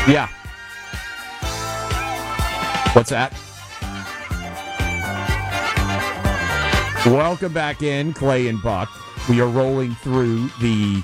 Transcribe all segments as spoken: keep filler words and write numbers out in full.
Yeah. What's that? Welcome back in, Clay and Buck. We are rolling through the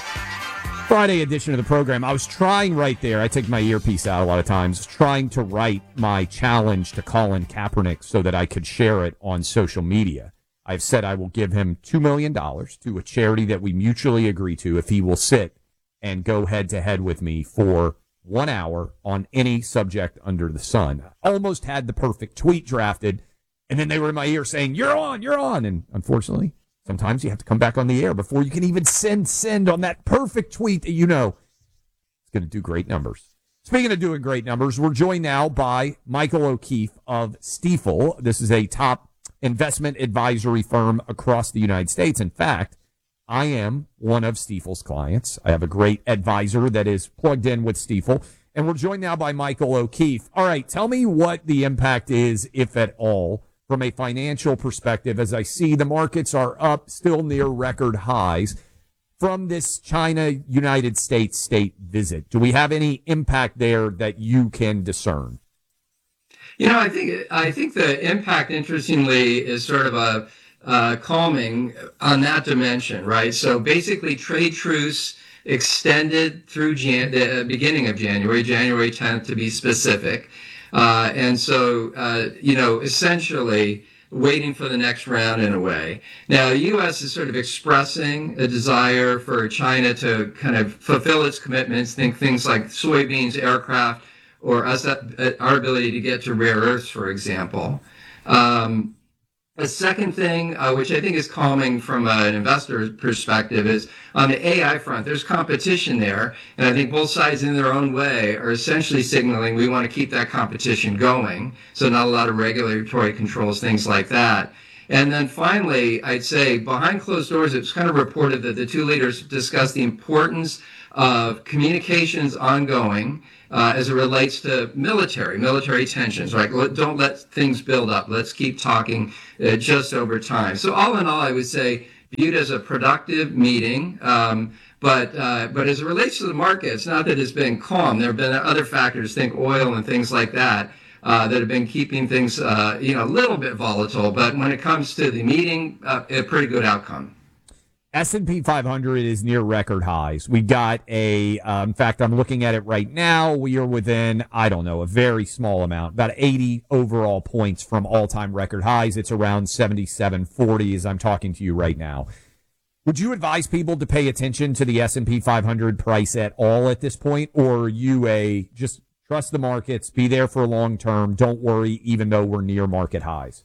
Friday edition of the program. I was trying right there, I take my earpiece out a lot of times, trying to write my challenge to Colin Kaepernick so that I could share it on social media. I've said I will give him two million dollars to a charity that we mutually agree to if he will sit and go head-to-head with me for one hour on any subject under the sun. I almost had the perfect tweet drafted, and then they were in my ear saying, you're on, you're on. And unfortunately, sometimes you have to come back on the air before you can even send send on that perfect tweet that you know is going to do great numbers. Speaking of doing great numbers, we're joined now by Michael O'Keefe of Stifel. This is a top investment advisory firm across the United States. In fact, I am one of Stifel's clients. I have a great advisor that is plugged in with Stifel. And we're joined now by Michael O'Keefe. All right, tell me what the impact is, if at all, from a financial perspective, as I see the markets are up, still near record highs, from this China-United States state visit. Do we have any impact there that you can discern? You know, I think I think the impact, interestingly, is sort of a uh, calming on that dimension, right? So basically, trade truce extended through Jan- the beginning of January, January tenth to be specific. Uh, and so, uh, you know, essentially waiting for the next round in a way. Now, the U S is sort of expressing a desire for China to kind of fulfill its commitments, think things like soybeans, aircraft, or us, uh, our ability to get to rare earths, for example. Um, A second thing, uh, which I think is calming from an investor perspective, is on the A I front, there's competition there. And I think both sides in their own way are essentially signaling we want to keep that competition going. So not a lot of regulatory controls, things like that. And then finally, I'd say behind closed doors, it's kind of reported that the two leaders discussed the importance of communications ongoing uh, as it relates to military, military tensions, right? Don't let things build up. Let's keep talking uh, just over time. So all in all, I would say viewed as a productive meeting. Um, but uh, but as it relates to the market, it's not that it's been calm. There have been other factors, think oil and things like that, uh, that have been keeping things uh, you know, a little bit volatile. But when it comes to the meeting, uh, a pretty good outcome. S and P five hundred is near record highs. We got a, uh, in fact, I'm looking at it right now. We are within, I don't know, a very small amount, about eighty overall points from all-time record highs. It's around seventy-seven forty as I'm talking to you right now. Would you advise people to pay attention to the S and P five hundred price at all at this point, or are you a just trust the markets, be there for long term, don't worry, even though we're near market highs?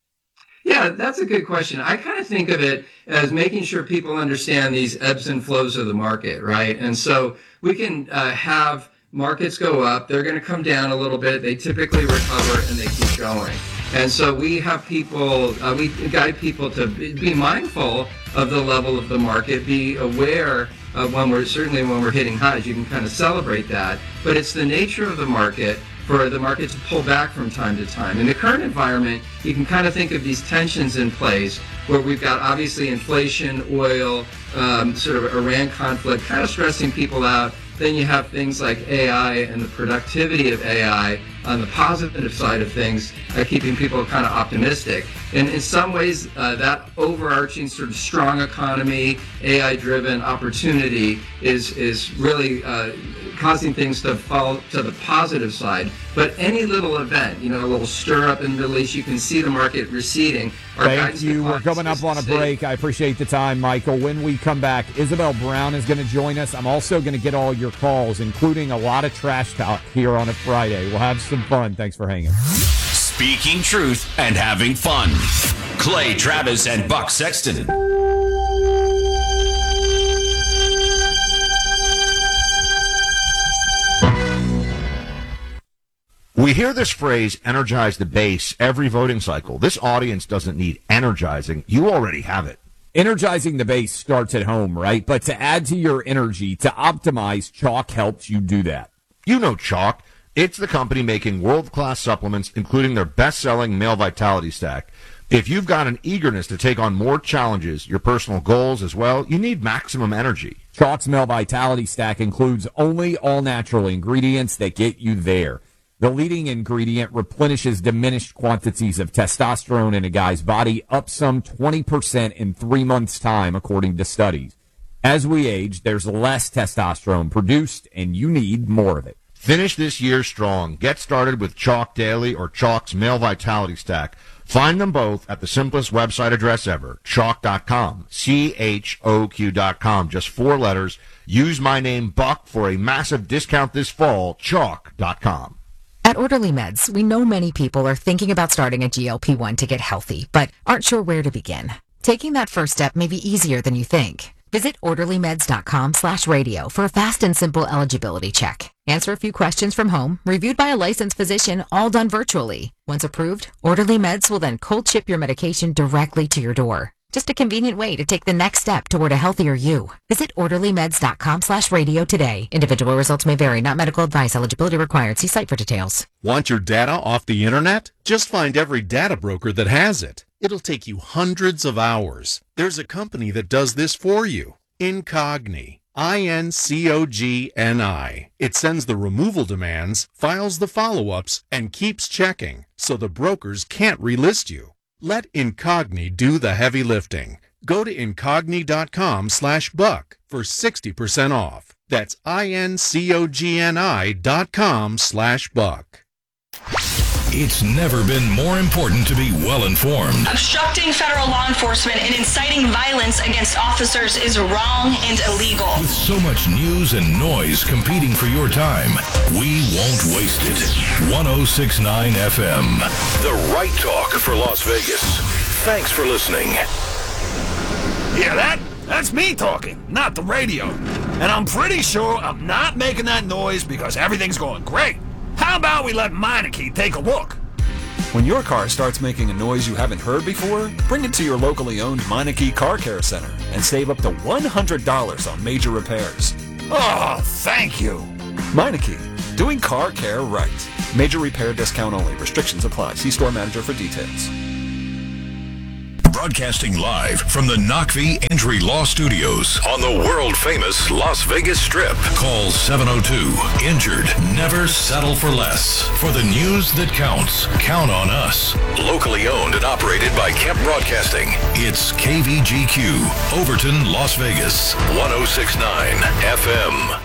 Yeah, that's a good question. I kind of think of it as making sure people understand these ebbs and flows of the market, right? And so we can uh, have markets go up. They're going to come down a little bit. They typically recover and they keep going. And so we have people, uh, we guide people to be mindful of the level of the market, be aware of when we're, certainly when we're hitting highs, you can kind of celebrate that. But it's the nature of the market for the market to pull back from time to time. In the current environment, you can kind of think of these tensions in place where we've got obviously inflation, oil, um, sort of Iran conflict, kind of stressing people out. Then you have things like A I and the productivity of A I on the positive side of things, uh, keeping people kind of optimistic. And in some ways, uh, that overarching sort of strong economy, A I-driven opportunity is is really uh, causing things to fall to the positive side. But any little event, you know, a little stir up in the Middle East, you can see the market receding. Our Thank you. We're coming up on a break. I appreciate the time, Michael. When we come back, Isabel Brown is going to join us. I'm also going to get all your calls, including a lot of trash talk here on a Friday. We'll have some fun. Thanks for hanging. Speaking truth and having fun. Clay Travis and Buck Sexton. We hear this phrase, energize the base, every voting cycle. This audience doesn't need energizing. You already have it. Energizing the base starts at home, right? But to add to your energy, to optimize, Chalk helps you do that. You know Chalk. It's the company making world-class supplements, including their best-selling Male Vitality Stack. If you've got an eagerness to take on more challenges, your personal goals as well, you need maximum energy. Chalk's Male Vitality Stack includes only all-natural ingredients that get you there. The leading ingredient replenishes diminished quantities of testosterone in a guy's body, up some twenty percent in three months' time, according to studies. As we age, there's less testosterone produced, and you need more of it. Finish this year strong. Get started with Chalk Daily or Chalk's Male Vitality Stack. Find them both at the simplest website address ever, chalk dot com, C H O Q dot com, just four letters. Use my name, Buck, for a massive discount this fall, chalk dot com. At Orderly Meds, we know many people are thinking about starting a G L P one to get healthy, but aren't sure where to begin. Taking that first step may be easier than you think. Visit orderly meds dot com slash radio for a fast and simple eligibility check. Answer a few questions from home, reviewed by a licensed physician, all done virtually. Once approved, Orderly Meds will then cold ship your medication directly to your door. Just a convenient way to take the next step toward a healthier you. Visit orderly meds dot com slash radio today. Individual results may vary, not medical advice. Eligibility required. See site for details. Want your data off the internet? Just find every data broker that has it. It'll take you hundreds of hours. There's a company that does this for you. Incogni. I N C O G N I. It sends the removal demands, files the follow-ups, and keeps checking, so the brokers can't relist you. Let Incogni do the heavy lifting. Go to incogni dot com slash buck for sixty percent off. That's I N C O G N I dot com slash buck. It's never been more important to be well-informed. Obstructing federal law enforcement and inciting violence against officers is wrong and illegal. With so much news and noise competing for your time, we won't waste it. one oh six point nine F M. The right talk for Las Vegas. Thanks for listening. Yeah, that? That's me talking, not the radio. And I'm pretty sure I'm not making that noise because everything's going great. How about we let Meineke take a look? When your car starts making a noise you haven't heard before, bring it to your locally owned Meineke Car Care Center and save up to one hundred dollars on major repairs. Oh, thank you. Meineke, doing car care right. Major repair discount only. Restrictions apply. See store manager for details. Broadcasting live from the Knockvie Injury Law Studios on the world-famous Las Vegas Strip. Call seven oh two, injured. Never settle for less. For the news that counts, count on us. Locally owned and operated by Kemp Broadcasting. It's K V G Q, Overton, Las Vegas, one oh six point nine F M.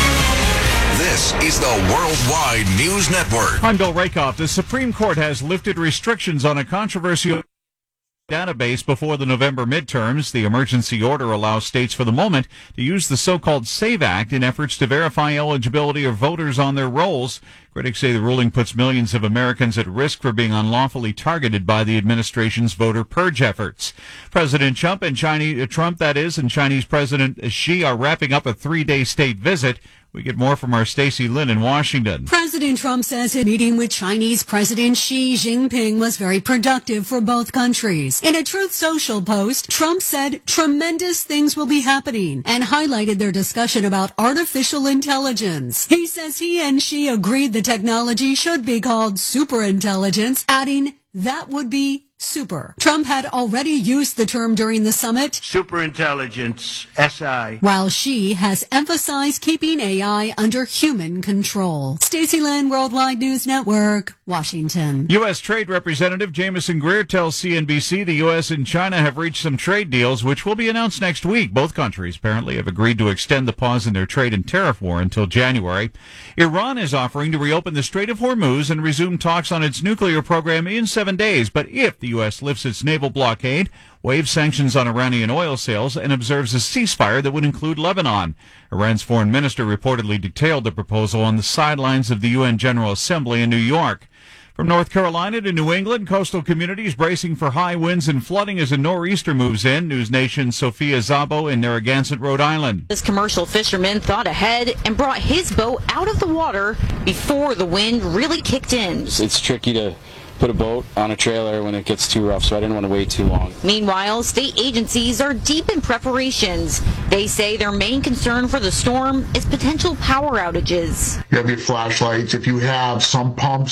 This is the Worldwide News Network. I'm Bill Rakoff. The Supreme Court has lifted restrictions on a controversial database before the November midterms. The emergency order allows states for the moment to use the so-called SAVE Act in efforts to verify eligibility of voters on their rolls. Critics say the ruling puts millions of Americans at risk for being unlawfully targeted by the administration's voter purge efforts. President Trump and Chinese uh, Trump, that is, and Chinese President Xi are wrapping up a three-day state visit. We get more from our Stacey Lynn in Washington. President Trump says his meeting with Chinese President Xi Jinping was very productive for both countries. In a Truth Social post, Trump said tremendous things will be happening and highlighted their discussion about artificial intelligence. He says he and Xi agreed the technology should be called superintelligence, adding that would be super. Trump had already used the term during the summit. Superintelligence, S I. While Xi has emphasized keeping A I under human control. Stacey Lynn, Worldwide News Network, Washington. U S. Trade Representative Jameson Greer tells C N B C the U S and China have reached some trade deals, which will be announced next week. Both countries apparently have agreed to extend the pause in their trade and tariff war until January. Iran is offering to reopen the Strait of Hormuz and resume talks on its nuclear program in seven days. But if the U S lifts its naval blockade, waives sanctions on Iranian oil sales, and observes a ceasefire that would include Lebanon. Iran's foreign minister reportedly detailed the proposal on the sidelines of the U N General Assembly in New York. From North Carolina to New England, coastal communities bracing for high winds and flooding as a nor'easter moves in. News Nation's Sophia Szabo in Narragansett, Rhode Island. This commercial fisherman thought ahead and brought his boat out of the water before the wind really kicked in. It's tricky to put a boat on a trailer when it gets too rough, so I didn't want to wait too long. Meanwhile, state agencies are deep in preparations. They say their main concern for the storm is potential power outages. You have your flashlights. If you have some pumps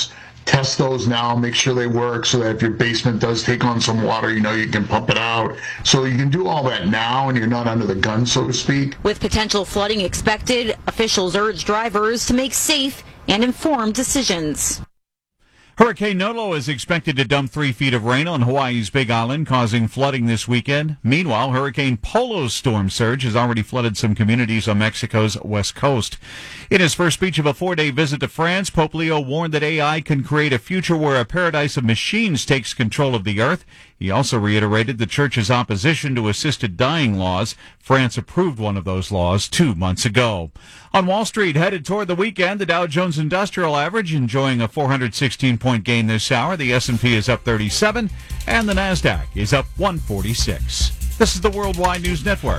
test those now, make sure they work so that if your basement does take on some water, you know you can pump it out. So you can do all that now and you're not under the gun, so to speak. With potential flooding expected, officials urge drivers to make safe and informed decisions. Hurricane Nolo is expected to dump three feet of rain on Hawaii's Big Island, causing flooding this weekend. Meanwhile, Hurricane Polo's storm surge has already flooded some communities on Mexico's west coast. In his first speech of a four-day visit to France, Pope Leo warned that A I can create a future where a paradise of machines takes control of the earth. He also reiterated the church's opposition to assisted dying laws. France approved one of those laws two months ago. On Wall Street, headed toward the weekend, the Dow Jones Industrial Average enjoying a four hundred sixteen point gain this hour. The S and P is up thirty-seven, and the NASDAQ is up one forty-six. This is the Worldwide News Network.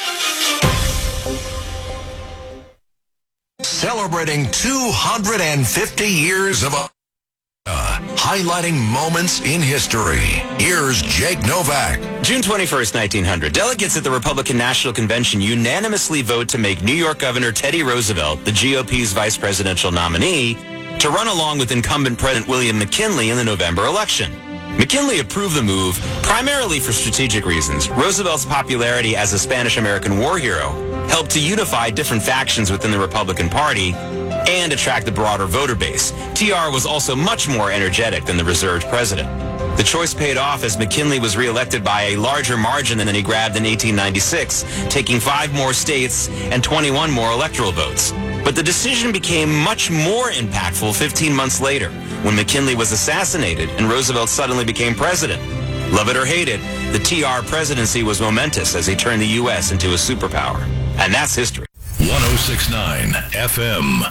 Celebrating two hundred fifty years of a Uh, highlighting moments in history. Here's Jake Novak. June twenty-first, nineteen hundred. Delegates at the Republican National Convention unanimously vote to make New York Governor Teddy Roosevelt the G O P's vice presidential nominee to run along with incumbent President William McKinley in the November election. McKinley approved the move primarily for strategic reasons. Roosevelt's popularity as a Spanish-American war hero helped to unify different factions within the Republican Party and attract a broader voter base. T R was also much more energetic than the reserved president. The choice paid off as McKinley was reelected by a larger margin than he grabbed in eighteen ninety-six, taking five more states and twenty-one more electoral votes. But the decision became much more impactful fifteen months later, when McKinley was assassinated and Roosevelt suddenly became president. Love it or hate it, the T R presidency was momentous as he turned the U S into a superpower. And that's history. one oh six point nine F M.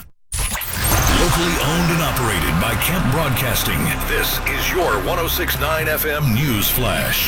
Locally owned and operated by Kemp Broadcasting. This is your one oh six point nine F M News Flash.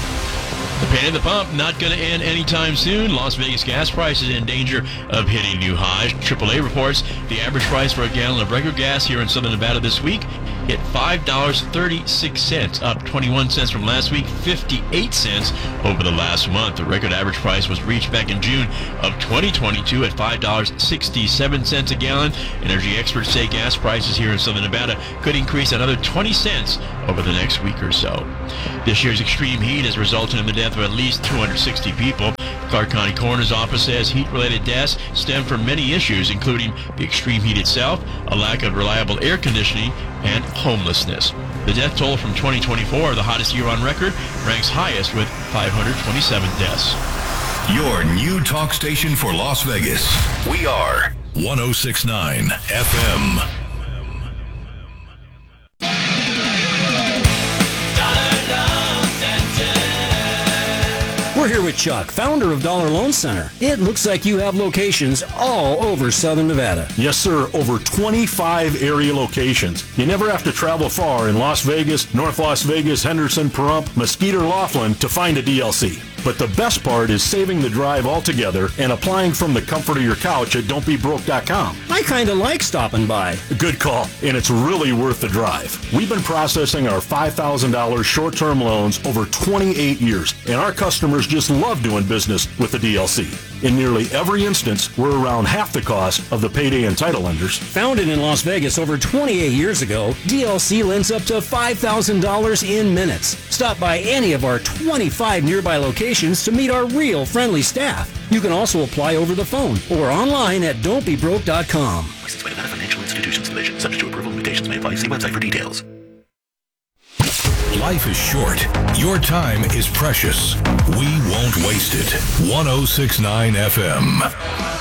The pain at the pump not going to end anytime soon. Las Vegas gas prices in danger of hitting new highs. triple A reports the average price for a gallon of regular gas here in Southern Nevada this week hit five dollars and thirty-six cents, up twenty-one cents from last week, fifty-eight cents over the last month. The record average price was reached back in June of twenty twenty-two at five dollars and sixty-seven cents a gallon. Energy experts say gas prices here in Southern Nevada could increase another twenty cents over the next week or so. This year's extreme heat has resulted in the death of at least two hundred sixty people. The Clark County Coroner's Office says heat-related deaths stem from many issues, including the extreme heat itself, a lack of reliable air conditioning, and homelessness. The death toll from twenty twenty-four, the hottest year on record, ranks highest with five hundred twenty-seven deaths. Your new talk station for Las Vegas. We are one oh six point nine F M. We're here with Chuck, founder of Dollar Loan Center. It looks like you have locations all over Southern Nevada. Yes, sir. Over twenty-five area locations. You never have to travel far in Las Vegas, North Las Vegas, Henderson, Pahrump, Mesquite, or Laughlin to find a D L C. But the best part is saving the drive altogether and applying from the comfort of your couch at don't be broke dot com. I kind of like stopping by. Good call, and it's really worth the drive. We've been processing our five thousand dollars short-term loans over twenty-eight years, and our customers just love doing business with the D L C. In nearly every instance, we're around half the cost of the payday and title lenders. Founded in Las Vegas over twenty-eight years ago, D L C lends up to five thousand dollars in minutes. Stop by any of our twenty-five nearby locations to meet our real friendly staff. You can also apply over the phone or online at don't be broke dot com. Licensed by Nevada Financial Institutions Division. Subject to approval, limitations may apply. See website for details. Life is short. Your time is precious. We won't waste it. one oh six point nine F M.